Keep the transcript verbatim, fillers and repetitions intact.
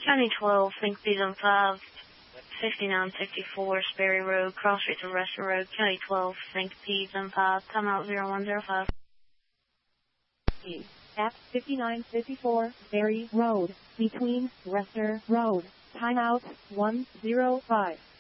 County twelve, think Beaton five, fifty-nine fifty-four, Sperry Road, cross streets of Rester Road. County twelve, think Beaton five, timeout zero one zero five. At fifty-nine fifty-four, Sperry Road, between Rester Road, timeout one zero five.